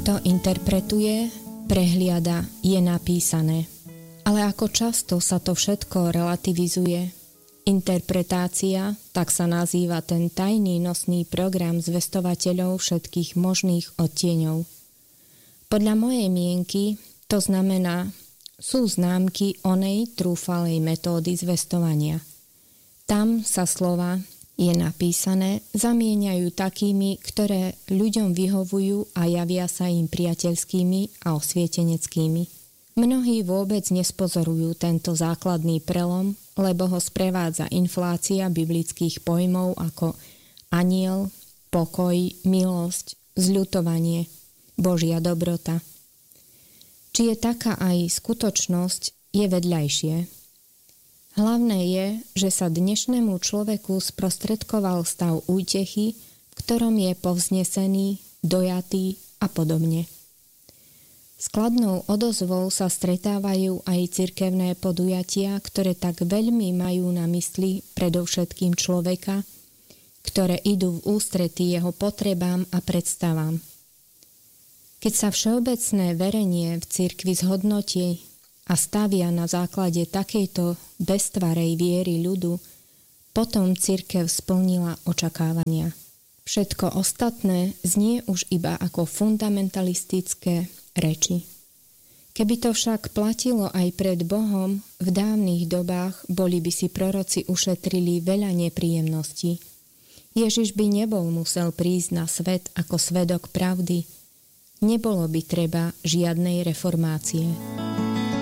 Niekto interpretuje, prehliada, je napísané. Ale ako často sa to všetko relativizuje. Interpretácia, tak sa nazýva ten tajný nosný program zvestovateľov všetkých možných odtieňov. Podľa mojej mienky to znamená, sú známky onej trúfalej metódy zvestovania. Tam sa slova je napísané zamieňajú takými, ktoré ľuďom vyhovujú a javia sa im priateľskými a osvieteneckými. Mnohí vôbec nespozorujú tento základný prelom, lebo ho sprevádza inflácia biblických pojmov ako anjel, pokoj, milosť, zľutovanie, Božia dobrota. Či je taká aj skutočnosť, je vedľajšie. Hlavné je, že sa dnešnému človeku sprostredkoval stav útechy, v ktorom je povznesený, dojatý a podobne. Skladnou odozvou sa stretávajú aj cirkevné podujatia, ktoré tak veľmi majú na mysli predovšetkým človeka, ktoré idú v ústretí jeho potrebám a predstavám. Keď sa všeobecné verenie v cirkvi zhodnotí a stavia na základe takejto beztvarej viery ľudu, potom cirkev splnila očakávania. Všetko ostatné znie už iba ako fundamentalistické reči. Keby to však platilo aj pred Bohom, v dávnych dobách boli by si proroci ušetrili veľa nepríjemností. Ježiš by nebol musel prísť na svet ako svedok pravdy. Nebolo by treba žiadnej reformácie.